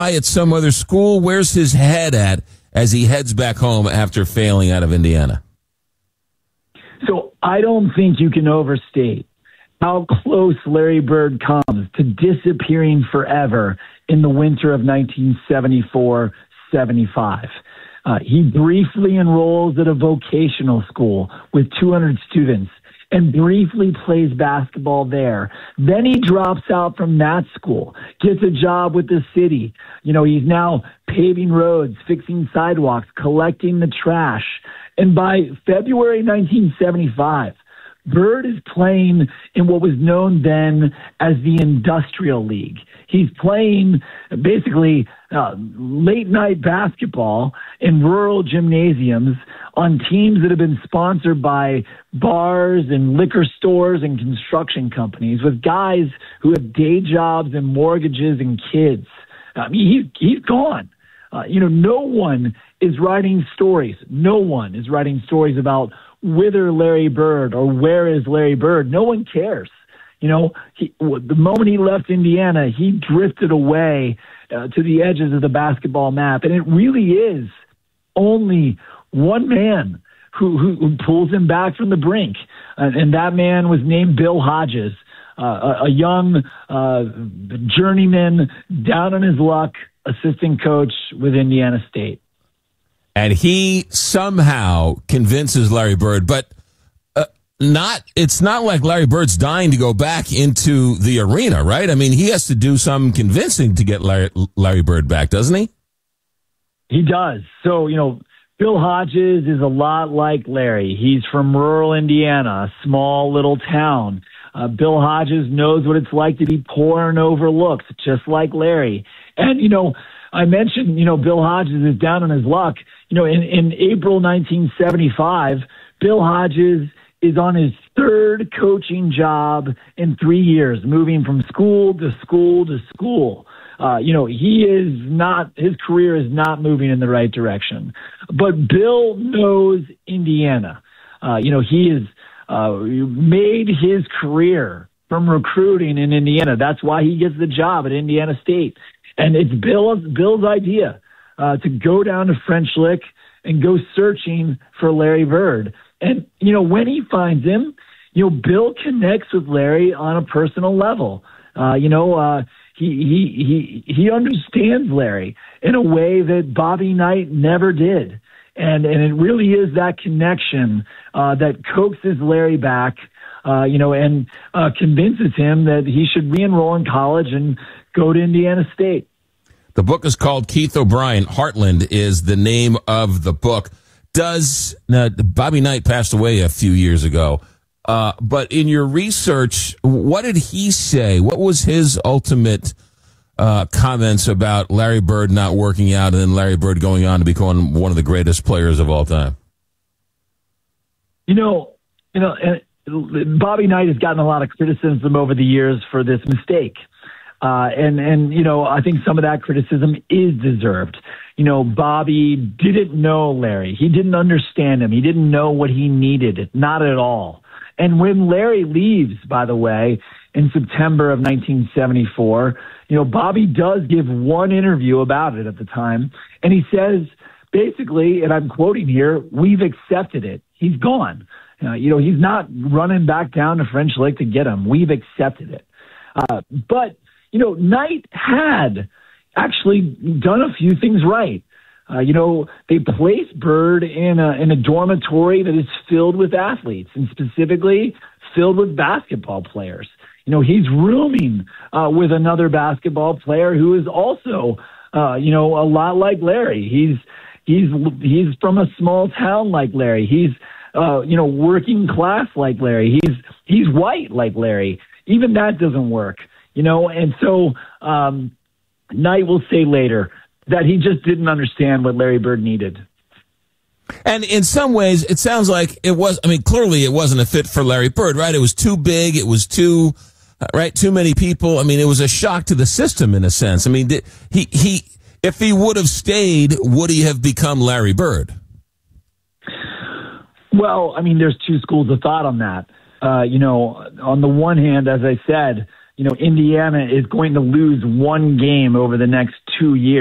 at some other school? Where's his head at as he heads back home after failing out of Indiana? So I don't think you can overstate how close Larry Bird comes to disappearing forever in the winter of 1974-75. He briefly enrolls at a vocational school with 200 students and briefly plays basketball there. Then he drops out from that school, gets a job with the city. He's now paving roads, fixing sidewalks, collecting the trash. And by February 1975, Bird is playing in what was known then as the Industrial League. He's playing basically late night basketball in rural gymnasiums on teams that have been sponsored by bars and liquor stores and construction companies with guys who have day jobs and mortgages and kids. He's gone. No one is writing stories. No one is writing stories about whither Larry Bird or where is Larry Bird. No one cares. The moment he left Indiana, he drifted away to the edges of the basketball map. And it really is only one man who pulls him back from the brink. And that man was named Bill Hodges, a young journeyman down on his luck, assistant coach with Indiana State. And he somehow convinces Larry Bird, but it's not like Larry Bird's dying to go back into the arena, right? I mean, he has to do some convincing to get Larry Bird back, doesn't he? He does. So, Bill Hodges is a lot like Larry. He's from rural Indiana, a small little town. Bill Hodges knows what it's like to be poor and overlooked, just like Larry. And, I mentioned, Bill Hodges is down on his luck. In April 1975, Bill Hodges is on his third coaching job in 3 years, moving from school to school to school. His career is not moving in the right direction. But Bill knows Indiana. He has made his career from recruiting in Indiana. That's why he gets the job at Indiana State. And it's Bill's idea to go down to French Lick and go searching for Larry Bird. And, when he finds him, Bill connects with Larry on a personal level. He understands Larry in a way that Bobby Knight never did. And it really is that connection that coaxes Larry back, and convinces him that he should re-enroll in college and go to Indiana State. The book is called Keith O'Brien. Heartland is the name of the book. Bobby Knight passed away a few years ago, but in your research, what did he say? What was his ultimate comments about Larry Bird not working out and then Larry Bird going on to become one of the greatest players of all time? Bobby Knight has gotten a lot of criticism over the years for this mistake. I think some of that criticism is deserved. Bobby didn't know Larry. He didn't understand him. He didn't know what he needed, not at all. And when Larry leaves, by the way, in September of 1974, Bobby does give one interview about it at the time. And he says, basically, and I'm quoting here, "We've accepted it. He's gone. He's not running back down to French Lick to get him. We've accepted it." But Knight had actually done a few things right. They placed Bird in a dormitory that is filled with athletes and specifically filled with basketball players. He's rooming with another basketball player who is also, a lot like Larry. He's from a small town like Larry. He's, working class like Larry. He's white like Larry. Even that doesn't work. And so Knight will say later that he just didn't understand what Larry Bird needed. And in some ways, it sounds like clearly it wasn't a fit for Larry Bird, right? It was too big. It was too many people. It was a shock to the system in a sense. If he would have stayed, would he have become Larry Bird? Well, there's two schools of thought on that. On the one hand, as I said, Indiana is going to lose one game over the next 2 years.